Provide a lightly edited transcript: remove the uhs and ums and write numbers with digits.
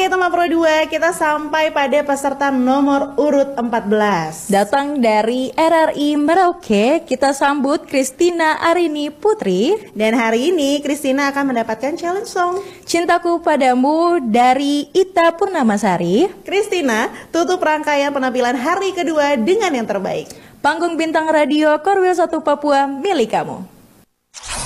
Oke teman Pro 2, kita sampai pada peserta nomor urut 14. Datang dari RRI Merauke, kita sambut Christina Arini Putri. Dan hari ini Christina akan mendapatkan challenge song Cintaku Padamu dari Ita Purnamasari. Christina, tutup rangkaian penampilan hari kedua dengan yang terbaik. Panggung Bintang Radio Korwil 1 Papua milik kamu.